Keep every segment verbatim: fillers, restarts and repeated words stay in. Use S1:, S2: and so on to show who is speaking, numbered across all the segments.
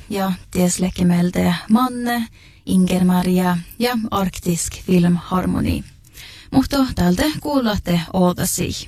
S1: ja tieslekimelte Manne, Inger-Maria ja Arktisk Filmharmoni. Mutta tältä kuullatte ootasi.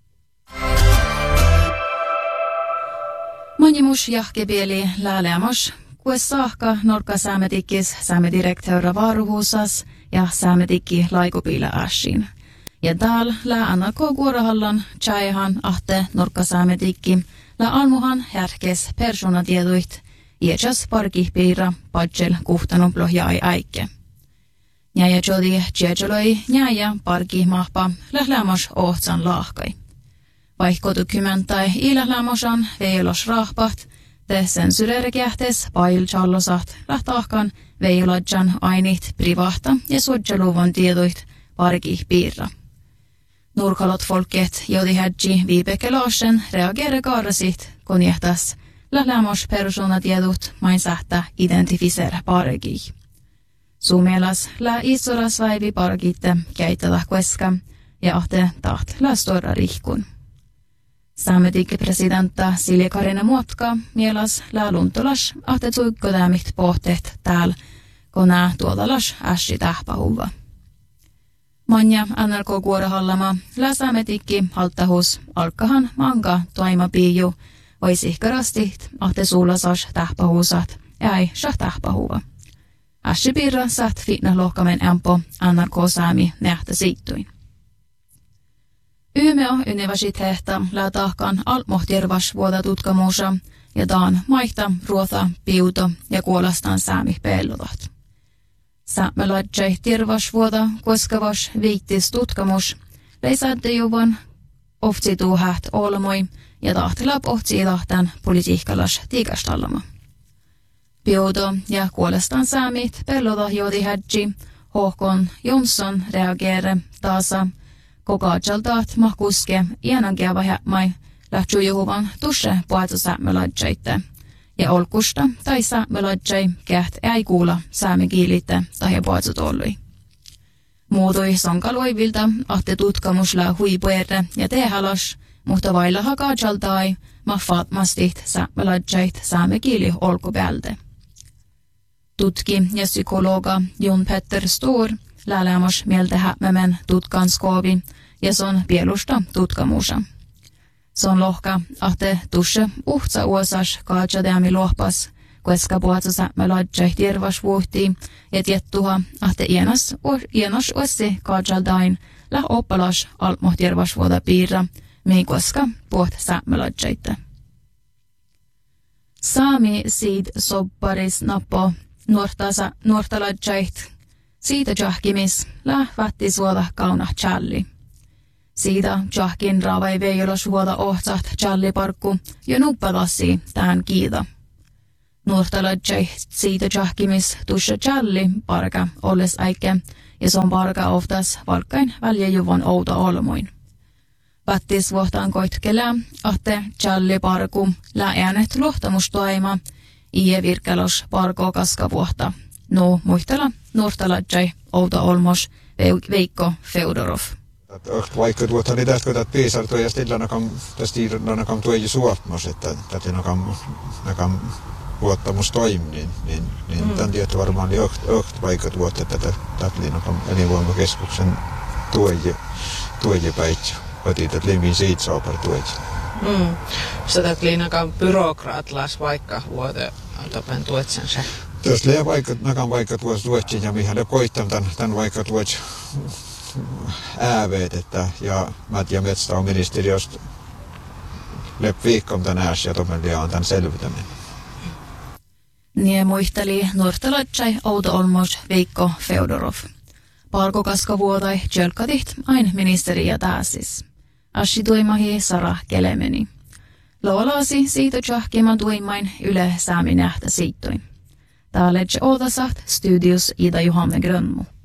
S1: Monimus jahkebieli lääleamos, kues saakka norka säämetikis säämedirektöörä vaaruhuusas ja säämetikki laikupiila ashin. Ja täällä lää annako kuorahallan tjaihan ahte norka säämetikki lää almuhan härkes persoonatieduit iäkäs parkipiira padsel kuhtanut lohjai äikke. Näjä jodi tjejeloi näjä parki mahpa lählämos ohtsan lahkai. Vaikkotu kymmentai ilählämosan veilos rahpat, te sensyreerikähtes pailchallosat lähtahkan veiladjan ainit privahta ja suodjaluvon tieduit parki piirra. Nurkalot folket jodi hädji Vibeke Larsen reageere kaarasit, kun jähtäs lählämos persoonatiedut main sähtä identifiseera parki. Suomelas lää isoras väivi parkitte käyttävä kueska ja ahte taht lästora rihkun. Saametikki presidentta Silja Karina Muotka mielas lää luntolas ahte tuikkodäämiht pohteet täällä, kun nää tuotalas ässi tähpähuva. Manja N R K kuorahallama lää saametikki halttahus alkahan manka toimapiiju oisihkarastit ahte suulasas tähpähuusat jäi sah tähpähuva. Ässi piirra saat fitna lohkamen empo N R K-saami nähtä siittuin. Umeå universiteetta lää tahkan almohtirvas vuoda tutkamuusa ja taan maihta, ruota, piuto ja kuolastaan saami pellotat. Saamelajai tirvas vuoda koskavas viittis tutkamus leisääntä juvon oftsituu häht olmoi ja tahtilap ohtsi tahtan politiikkalas tiikastallama. Piuto ja kuolestaan saamit pellota jodi hädji, Håkon Jonsson reageere taasa, kokaajaltaat mahkuske iänankiava hämmäi lähtsuu juhuvan tusse puhatu saamelajaitte. Ja olkusta tai saamelajai käht ei kuulla saamekiilitte tai puhatu tollui. Muutui sonkaluivilta ahte tutkamusla huipuerre ja tehalas, mutta vailla hakaajaltai mahfaatmastit saamelajait saamekiili olkupäältä. Tutki ja psykologa Jon Petter Stor läälämos mieltä hämmämän tutkanskoovi ja son pielusta tutkamuusa. Son lohka ahte tusse uhtsa uosas kaatsadämi lohpas, koska puhatsa sämmälajai tirvas vuhti ja tiettuha ahte ienas, ienas ossi kaatsaldain läh oppalas almohtirvas vuoda piirra, mei koska puhat sämmälajaitte. Saami siid sobbaris nappo nuortasa nuortalajait. Siitä jahkimis läh vätti suoda kauna challi. Siitä jahkin raavai veijolos vuoda ohtsaht challiparkku ja nuppalassi tään kiita. Nuortalajait siitä jahkimis tussa challi parka olles äikke ja son parka oftas valkkain väljäjuvon outa olmoin. Vättis vuohtaan koitkelää ahte challiparkku lää äänet luottamustoima ie virkelos parko kaskavuohta. No muistella nuortalajai outa olmos Veikko Feodorov.
S2: Vaikka tuota niin tästä kotat piisar tuo ja stilla nakam tästä nakam tuo ei suotmos että tätä nakam nakam luottamus toimii niin niin niin mm. tämän tieto varmaan oli oht oht vaikka tuota tätä tätä nakam elinvoimakeskuksen tuoji tuoji päitsä otit limin siitä saapar tuoji.
S3: Mm. Sitä kliinakan byrokraatlas vaikka vuote tapen tuotsen se.
S2: Tässä lää vaikka nakan vaikka tuossa tuotsin ja mihin koittam tämän tämän vaikka tuots ääveet että ja Mät ja Metsä on ministeriöstä lep viikkom tän ääs ja tomelia on tän selvitäminen.
S1: Nie muisteli nuortalajai outo olmos Veikko Feodorov. Palkokaskavuotai tjölkadiht ain ministeriä tääsis. Ashi tuimahi Sara Kelemeni. Loolaasi siitä jahkiman tuimain yle saami nähtä siittoin. Täällä otasat studios Ida Johanne Grönmo.